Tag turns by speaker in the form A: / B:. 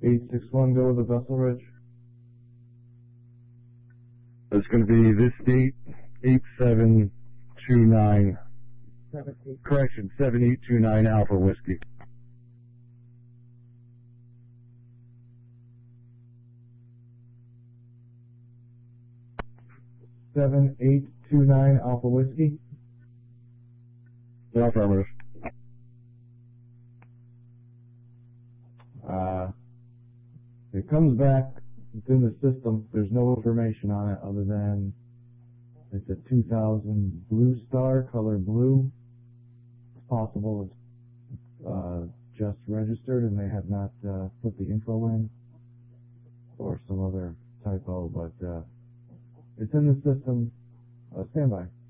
A: 861, go with the vessel, Rich.
B: It's going to be this date, 8729. Correction, 7829 Alpha Whiskey.
A: Seven eight two nine Alpha Whiskey.
B: No affirmative.
A: It comes back. It's in the system. There's no information on it other than it's a 2000 Blue Star, color blue. It's possible it's just registered and they have not put the info in, or some other typo, but it's in the system. Stand by.